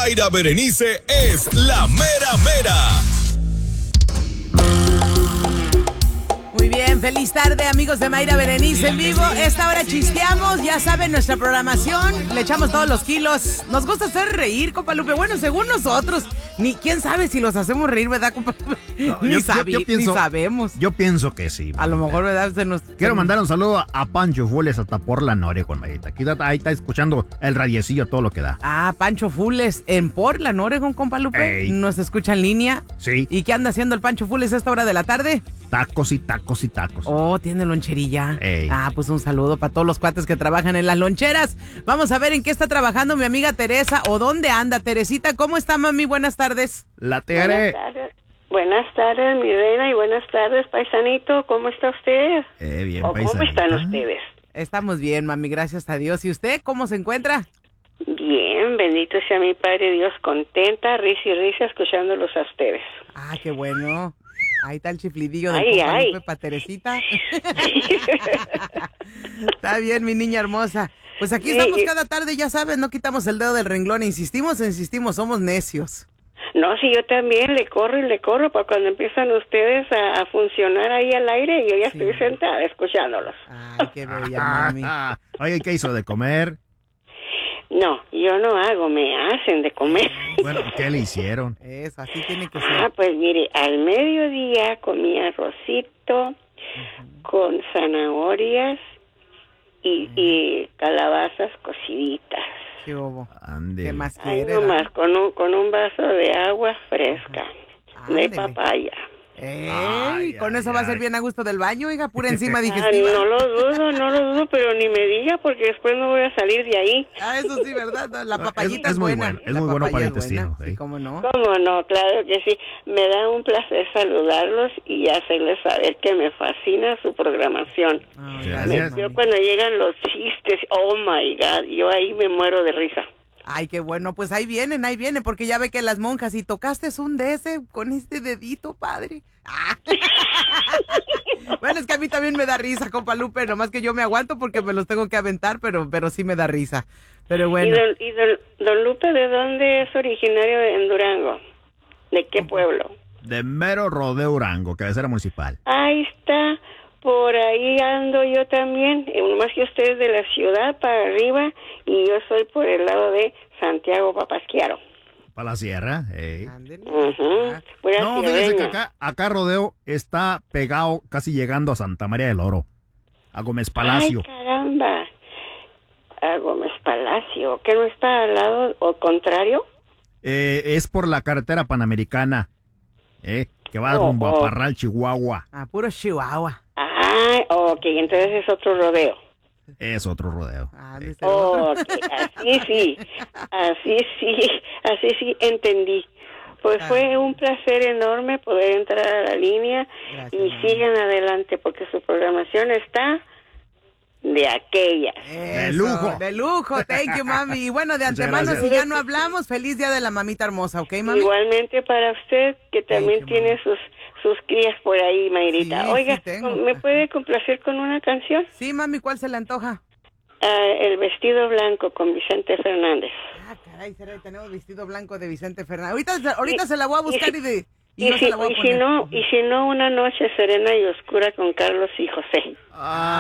Mayra Berenice es la mera mera. Muy bien, feliz tarde amigos de Mayra Berenice en vivo. Esta hora chisteamos, ya saben nuestra programación, le echamos todos los kilos. Nos gusta hacer reír, compa Lupe. Bueno, según nosotros, ni quién sabe si los hacemos reír, ¿verdad, compa Lupe? No, ni sabemos. Yo pienso que sí. A lo mejor, ¿verdad? Quiero mandar un saludo a Pancho Fules hasta Portland, Oregon, Marita. Aquí ahí está escuchando el radiecillo, todo lo que da. Ah, Pancho Fules en Portland, Oregon, compa Lupe. Ey. Nos escucha en línea. Sí. ¿Y qué anda haciendo el Pancho Fules a esta hora de la tarde? Tacos y tacos y tacos. Oh, tiene loncherilla. Ey. Ah, pues un saludo para todos los cuates que trabajan en las loncheras. Vamos a ver en qué está trabajando mi amiga Teresa o dónde anda. Teresita, ¿cómo está, mami? Buenas tardes. La Tere. Buenas tardes, mi reina, y buenas tardes, paisanito. ¿Cómo está usted? Bien, ¿O cómo paisanita. están ustedes? Estamos bien, mami, gracias a Dios. ¿Y usted cómo se encuentra? Bien, bendito sea mi Padre Dios, contenta, risa y risa, escuchándolos a ustedes. Ah, qué bueno. Ahí está el chiflidillo de Ay. Lupe para Teresita. Está bien, mi niña hermosa. Pues aquí estamos cada tarde, ya sabes, no quitamos el dedo del renglón. Insistimos, somos necios. No, si yo también le corro, para cuando empiezan ustedes a funcionar ahí al aire, yo ya estoy sentada escuchándolos. Ay, qué bella, mami. Oye, ¿qué hizo de comer? No, yo no hago, me hacen de comer. Bueno, ¿qué le hicieron? Eso, así tiene que Ah, ser. pues mire, al mediodía comí arrocito con zanahorias y calabazas cociditas. ¿Qué hubo? Ande. ¿Qué más Ay, quiere? nomás, con un vaso de agua fresca, de Ándele. papaya. Ey, con eso ay, va a ser ay. bien a gusto del baño, oiga, pura enzima Ah, digestiva. no lo dudo, pero ni me diga porque después no voy a salir de ahí. Ah, eso sí, ¿verdad? La No, papayita es es muy buena. bueno, es La muy bueno papaya para el es buena, intestino, sí, sí. cómo no. ¿Cómo no? Claro que sí. Me da un placer saludarlos y hacerles saber que me fascina su programación. Ay, Gracias. Yo cuando llegan los chistes, oh my God, yo ahí me muero de risa. Ay, qué bueno, pues ahí vienen, porque ya ve que las monjas, y tocaste un de ese con este dedito, padre. Ah. Bueno, es que a mí también me da risa, compa Lupe, nomás que yo me aguanto porque me los tengo que aventar, pero sí me da risa. Pero bueno. ¿Y don Lupe de dónde es originario en Durango? ¿De qué pueblo? De Mero Rodeo Durango, cabecera municipal. Ahí está, por ahí ando yo también, más que usted es de la ciudad para arriba y yo soy por el lado de Santiago Papasquiaro. Para la sierra. Ándele. Ujú. Ah, Pura No, fíjese que sierreña. acá Rodeo está pegado casi llegando a Santa María del Oro, a Gómez Palacio. Ay, caramba. A Gómez Palacio, ¿que no está al lado o contrario? Es por la carretera panamericana, que va rumbo a Parral, Chihuahua. Ah, puro Chihuahua. Ah, ok, entonces es otro rodeo. Es otro rodeo. Ah, de ese otro. Ok, así sí, entendí. Pues fue un placer enorme poder entrar a la línea. Gracias, Y mami. sigan adelante porque su programación está de aquella. Eso, lujo. De lujo, thank you, mami. Y bueno, de Muchas antemano, gracias. si ya no hablamos, feliz día de la mamita hermosa, ¿ok, mami? Igualmente para usted, que también you, tiene sus crías por ahí, Mayrita. Sí, Oiga, sí tengo. ¿me puede complacer con una canción? Sí, mami, ¿cuál se le antoja? El vestido blanco con Vicente Fernández. Ah, caray, será que tenemos vestido blanco de Vicente Fernández. Ahorita se la voy a buscar y Y yo se la voy a poner. si no, una noche serena y oscura con Carlos y José.